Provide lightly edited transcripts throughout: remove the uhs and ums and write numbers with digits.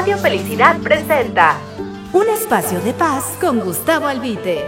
Radio Felicidad presenta un espacio de paz con Gustavo Albite.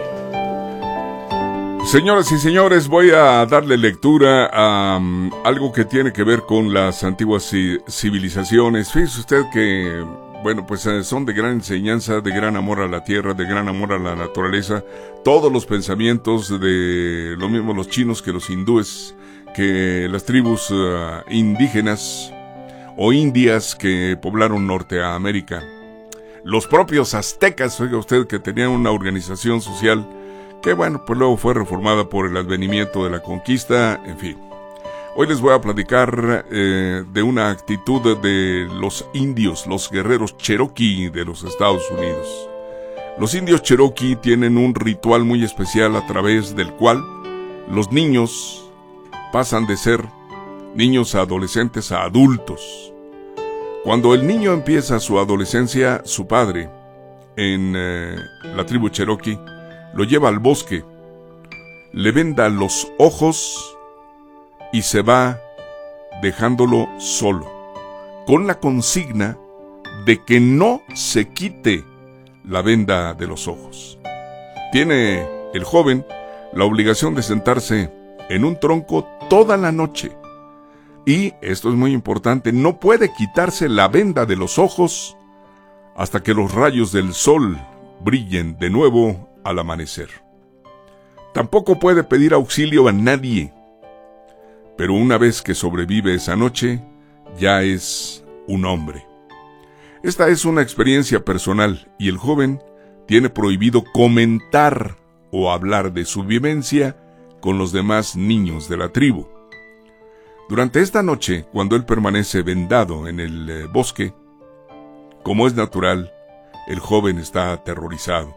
Señoras y señores, voy a darle lectura a algo que tiene que ver con las antiguas civilizaciones. Fíjese usted que, bueno, pues son de gran enseñanza, de gran amor a la tierra, de gran amor a la naturaleza. Todos los pensamientos de lo mismo los chinos que los hindúes, que las tribus indígenas o indias que poblaron Norteamérica. Los propios aztecas, oiga usted, que tenían una organización social que, bueno, pues luego fue reformada por el advenimiento de la conquista, en fin. Hoy les voy a platicar de una actitud de los indios, los guerreros Cherokee de los Estados Unidos. Los indios Cherokee tienen un ritual muy especial a través del cual los niños pasan de ser niños a adolescentes a adultos. Cuando el niño empieza su adolescencia, su padre, en la tribu Cherokee, lo lleva al bosque, le venda los ojos y se va dejándolo solo, con la consigna de que no se quite la venda de los ojos. Tiene el joven la obligación de sentarse en un tronco toda la noche y, esto es muy importante, no puede quitarse la venda de los ojos hasta que los rayos del sol brillen de nuevo al amanecer. Tampoco puede pedir auxilio a nadie, pero una vez que sobrevive esa noche, ya es un hombre. Esta es una experiencia personal y el joven tiene prohibido comentar o hablar de su vivencia con los demás niños de la tribu. Durante esta noche, cuando él permanece vendado en el bosque, como es natural, el joven está aterrorizado.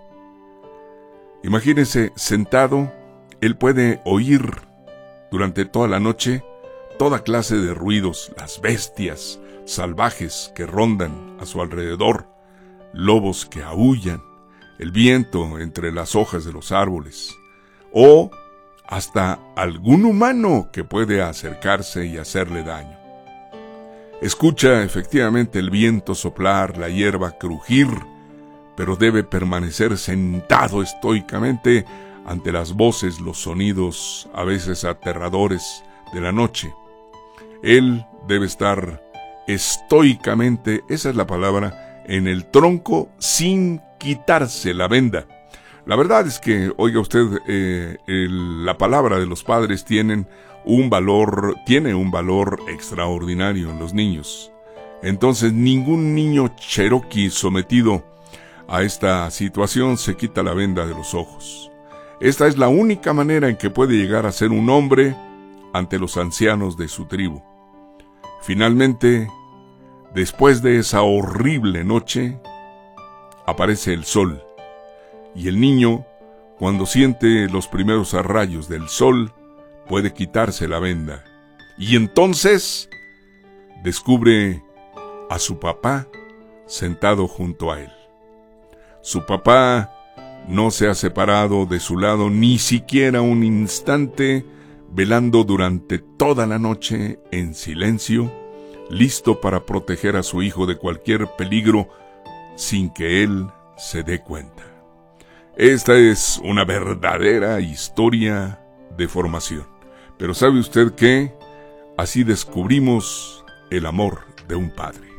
Imagínese, sentado, él puede oír durante toda la noche toda clase de ruidos, las bestias salvajes que rondan a su alrededor, lobos que aúllan, el viento entre las hojas de los árboles, o hasta algún humano que puede acercarse y hacerle daño. Escucha efectivamente el viento soplar, la hierba crujir, pero debe permanecer sentado estoicamente ante las voces, los sonidos, a veces aterradores, de la noche. Él debe estar estoicamente, esa es la palabra, en el tronco sin quitarse la venda. La verdad es que, oiga usted, la palabra de los padres tiene un valor extraordinario en los niños. Entonces, ningún niño Cherokee sometido a esta situación se quita la venda de los ojos. Esta es la única manera en que puede llegar a ser un hombre ante los ancianos de su tribu. Finalmente, después de esa horrible noche, aparece el sol, y el niño, cuando siente los primeros rayos del sol, puede quitarse la venda, y entonces descubre a su papá sentado junto a él. Su papá no se ha separado de su lado ni siquiera un instante, velando durante toda la noche en silencio, listo para proteger a su hijo de cualquier peligro sin que él se dé cuenta. Esta es una verdadera historia de formación. Pero ¿sabe usted qué? Así descubrimos el amor de un padre.